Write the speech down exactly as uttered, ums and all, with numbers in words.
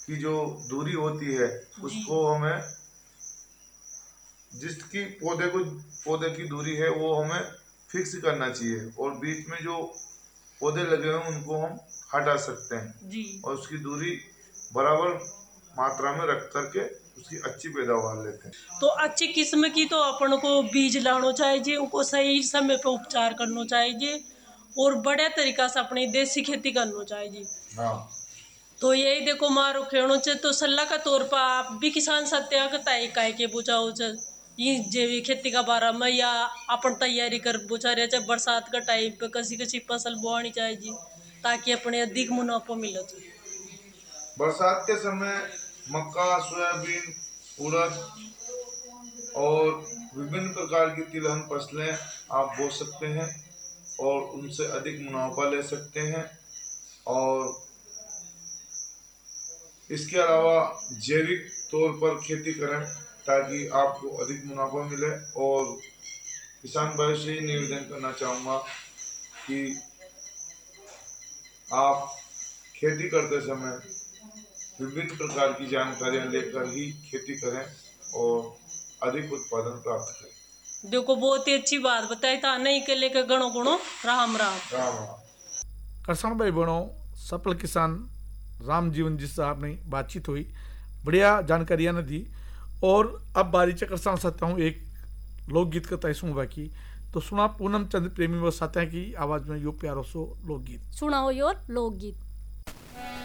की जो दूरी होती है उसको हमें, जिसकी पौधे को पौधे की दूरी है वो हमें फिक्स करना चाहिए, और बीच में जो पौधे लगे हुए हैं उनको हम हटा सकते हैं जी। और उसकी दूरी बराबर मात्रा में रख करके उसकी अच्छी पैदावार लेते हैं। तो अच्छी किस्म की तो अपन को बीज लाना चाहिए, उनको सही समय पे उपचार करना चाहिए और बड़े तरीका से अपनी देसी खेती करना चाहिए। हाँ, तो यही देखो मारो खेणो चे तो सलाह का तौर पर आप भी किसान सत्यागता काय के बुझाओ चे ये जैविक खेती का बारे में, या अपन तैयारी कर बुझा रहे चे बरसात का टाइम पे कसी कसी फसल बोनी चाहिए ताकि अपने अधिक मुनाफा मिले। बरसात के समय मक्का, सोयाबीन, उड़द और विभिन्न प्रकार की तिलहन फसलें आप बो सकते हैं और उनसे अधिक मुनाफा ले सकते हैं। और इसके अलावा जैविक तौर पर खेती करें ताकि आपको अधिक मुनाफा मिले। और किसान भाई से निवेदन करना चाहूँगा कि आप खेती करते समय विभिन्न प्रकार की जानकारियां लेकर ही खेती करें और अधिक उत्पादन प्राप्त करें। देखो बहुत ही अच्छी बात बताई था, नहीं के लेकर गणो गुणो राम राम राम राम। करसान भाई बहनों, सफल किसान राम जीवन जी से आपने बातचीत हुई, बढ़िया जानकारियां ने दी। और अब बारी चक्कर साथ सकता हूँ एक लोकगीत का तय सुनवा की, तो सुना पूनम चंद्र प्रेमी व सात्या की आवाज में यो प्यारो सो लोकगीत। सुनाओ योर लोकगीत।